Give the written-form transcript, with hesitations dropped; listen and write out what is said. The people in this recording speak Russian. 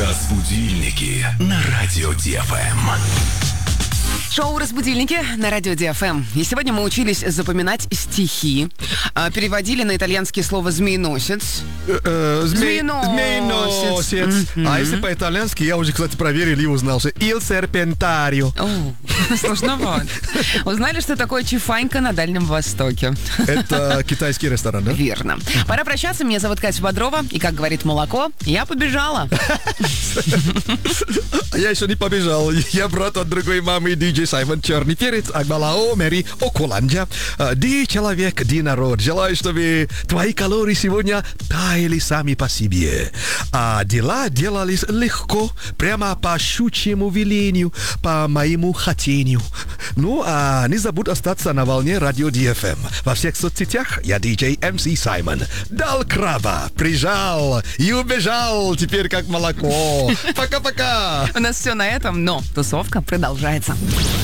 Разбудильники на радио ДФМ. Шоу «Разбудильники» на радио ДФМ. И сегодня мы учились запоминать стихи, переводили на итальянский слово «змееносец». Змееносец. А если по-итальянски, я уже, кстати, проверил и узнал, что «il serpentario». Сложновато. Узнали, что такое чифанька на Дальнем Востоке. Это китайский ресторан, да? Верно. Пора прощаться. Меня зовут Катя Бодрова. И, как говорит молоко, я побежала. Я еще не побежал. Я брат от другой мамы, диджей Саймон Черный Перец, Акбалао, Мэри Окуланджа. Ди человек, ди народ. Желаю, чтобы твои калории сегодня таяли сами по себе. А дела делались легко, прямо по щучьему велению, по моему хотению. Ну, а не забудь остаться на волне радио DFM. Во всех соцсетях я диджей МС Саймон. Дал краба, прижал и убежал, теперь как молоко. Пока-пока. У нас все на этом, но тусовка продолжается.